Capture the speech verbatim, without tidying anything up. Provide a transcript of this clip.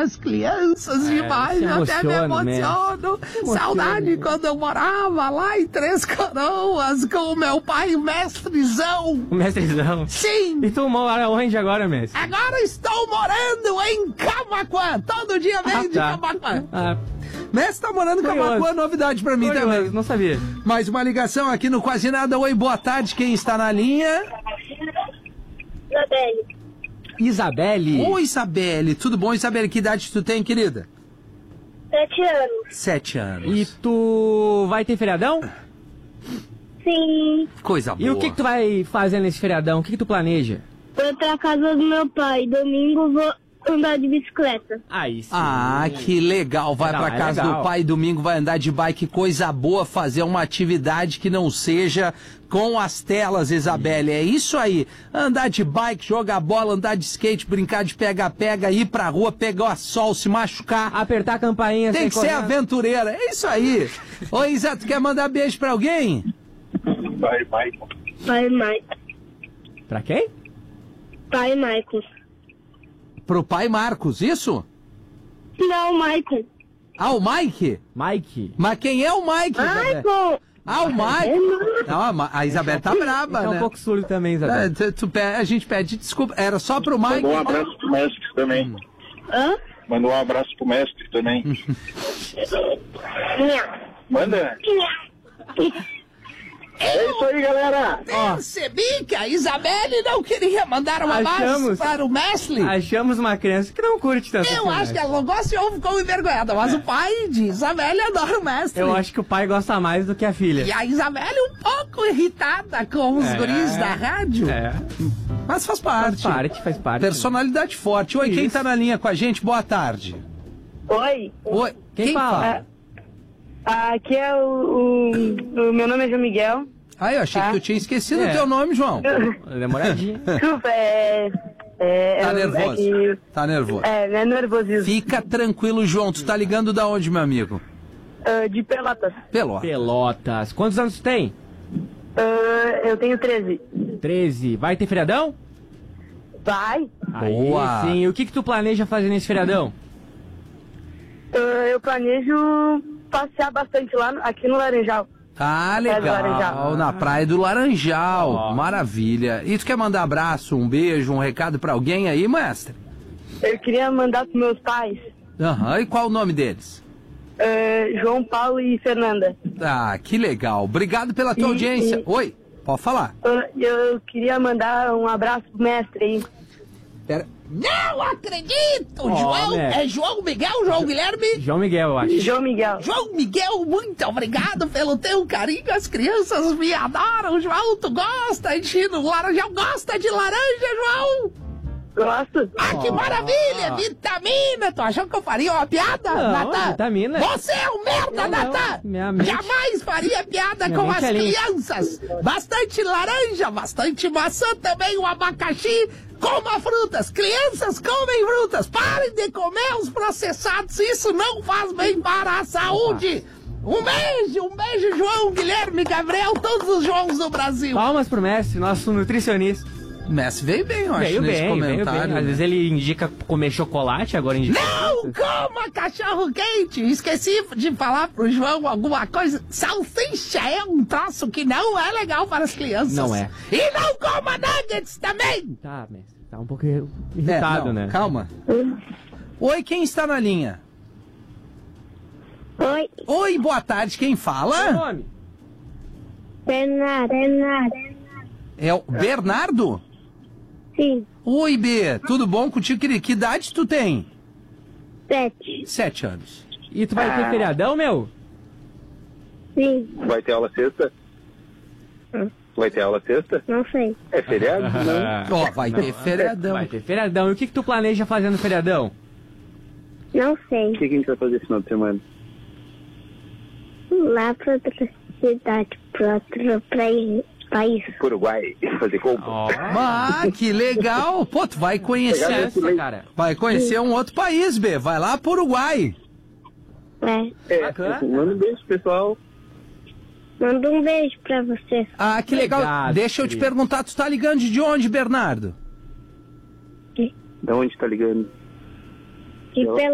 as crianças É, demais, se eu até me emociona, emociono. Saudade quando eu morava lá em Três Coroas com o meu pai, o mestrezão. O mestrezão. Sim. E tu mora onde agora, mestre? Agora estou morando em Camaquã. Todo dia vem Ah, de tá. Camaquã. Ah, Mestre tá morando em Curioso. Camaquã, novidade pra mim curioso, também. não sabia. Mais uma ligação aqui no Quase Nada. Oi, boa tarde. Quem está na linha? Isabelle. Isabelle. Oi, Isabelle. Tudo bom, Isabelle? Que idade tu tem, querida? Sete anos. Sete anos. E tu vai ter feriadão? Sim. Coisa boa. E o que que tu vai fazer nesse feriadão? O que que tu planeja? Vou pra casa do meu pai. Domingo vou andar de bicicleta. Aí sim. Ah, que legal. Vai Não, pra é casa legal. do pai, domingo vai andar de bike. Coisa boa fazer uma atividade que não seja com as telas, Isabelle. É isso aí. Andar de bike, jogar bola, andar de skate, brincar de pega-pega, ir pra rua, pegar sol, se machucar. Apertar a campainha. Tem sair que ser correndo. aventureira. É isso aí. Oi, Isa, tu quer mandar beijo pra alguém? Pai, pai. Pai Michael. Pra quem? Pai Michael. Pro pai Marcos, isso? Não, Michael. Ah, o Mike? Mike. Mas quem é o Mike? Isabelle? Michael. Ah, o Mike. Não, a Ma- a Isabelle tá braba, Tá um né? pouco surdo também, É, Isabelle. tu- tu pe- a gente pede desculpa. Era só pro Mike. Mandou um abraço pro mestre também. Hã? Mandou um abraço pro mestre também. Manda. É isso aí, galera. Percebi que a Isabelle não queria mandar um abraço Achamos. para o mestre. Achamos uma criança que não curte tanto. Eu assim, acho que né? ela não gosta e ouve como envergonhada, mas o pai de Isabelle adora o mestre. Eu acho que o pai gosta mais do que a filha. E a Isabelle um pouco irritada com os É. guris da rádio. É, Mas faz faz parte. parte, faz parte. Personalidade forte. Oi, quem Isso. tá na linha com a gente? Boa tarde. Oi. Oi, Quem fala? Aqui é o, o, o meu nome é João Miguel. Ah, eu achei Tá. que eu tinha esquecido É. o teu nome, João. Demoradinho. Desculpa, é... é Tá é- nervoso. É, que- Tá nervoso. é, é nervosismo. Fica tranquilo, João. Tu tá ligando da onde, meu amigo? Ah, de Pelotas. Pelota. Pelotas. Quantos anos tu tem? Ah, eu tenho treze. treze. Vai ter feriadão? Vai. Boa. Aí sim. E o que que tu planeja fazer nesse feriadão? Ah, eu planejo passear bastante lá no- aqui no Laranjal. Ah, Praia do legal. Laranjal. Na Praia do Laranjal. Ó. Maravilha. E tu quer mandar abraço, um beijo, um recado pra alguém aí, mestre? Eu queria mandar pros meus pais, Aham. E qual o nome deles? ah, João Paulo e Fernanda. Ah, que legal. Obrigado pela tua E- audiência. e- Oi, pode falar. Ah, eu queria mandar um abraço pro mestre aí. Pera. Não acredito! Ó, João, mestre. é João Miguel, João Guilherme? João Miguel, eu acho. João Miguel. João Miguel, muito obrigado pelo teu carinho. As crianças me adoram, João. Tu gosta de ir no Laranjal? Gosta de laranja, João? Gosto. Ah, que Ó. maravilha! Vitamina! Tu achou que eu faria uma piada, Não, Natan? vitamina. Você é um merda, Eu não. Natan! Minha mente- Jamais faria piada Minha com mente as é limpa. crianças! Bastante laranja, bastante maçã também, um abacaxi. Coma frutas! Crianças comem frutas! Parem de comer os processados! Isso não faz bem para a saúde! Um beijo! Um beijo, João, Guilherme, Gabriel, todos os Joãos do Brasil! Palmas pro mestre, nosso nutricionista. O Messi veio bem, eu acho, Veio nesse bem, veio comentário. bem. né? Às vezes ele indica comer chocolate, agora indica... Não coma cachorro quente! Esqueci de falar pro João alguma coisa. Salsicha é um troço que não é legal para as crianças. Não é. E não coma nuggets também! Tá, mestre, tá um pouco irritado, É, não, né? Calma. Oi, quem está na linha? Oi, Oi, boa tarde, quem Qual o fala? nome? Bernardo. Bernardo. É o Bernardo? Sim, Oi, B, tudo bom contigo, querido? Que idade tu tem? sete. Sete anos. E tu vai ter feriadão, meu? Sim, Vai ter aula sexta? Vai ter aula sexta? não sei. É feriado? Não. Ó, vai ter feriadão. Vai ter feriadão. E o que que tu planeja fazer no feriadão? Não sei. O que que a gente vai fazer esse final de semana? Lá pra outra cidade, pra outro país. país. Uruguai. Fazer compra. Ó, Ah, que legal. Pô, tu vai conhecer. chance, cara. Vai conhecer um outro país, B. Vai lá pro Uruguai. É. É, Bacana. manda um beijo, pessoal. Manda um beijo pra você. Ah, que legal. Obrigado, Deixa eu te querido. perguntar, tu tá ligando de onde, Bernardo? Da onde tá ligando? E Eu- pelo